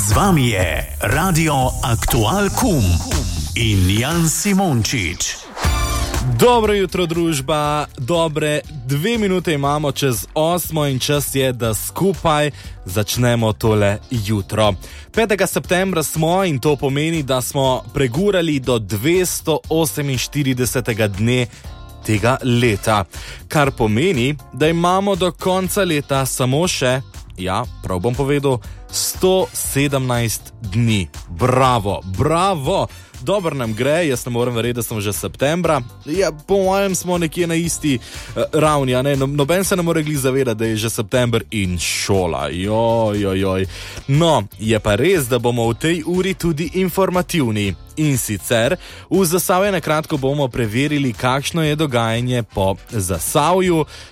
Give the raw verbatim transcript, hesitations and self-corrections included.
Z vami je Radio Aktual Kum in Jan Simončič. Dobro jutro, družba. Dobre dve minute imamo čez osmo in čas je, da skupaj začnemo tole jutro. petega septembra smo in to pomeni, da smo pregurali do dvesto oseminštiridesetega dne tega leta. Kar pomeni, da imamo do konca leta samo še, ja, prav bom povedal, sto sedemnajst dni. Bravo, bravo! Dobro nam gre, jaz ne moram verjeti, da smo že septembra. Ja, po mojem smo nekje na isti uh, ravni, a ne? No, noben se ne more glih zavedati, da je že september in šola. Joj, joj, joj. No, je pa res, da bomo v tej uri tudi informativni. In sicer v Zasavju na kratko bomo preverili, kakšno je dogajanje po Zasavju,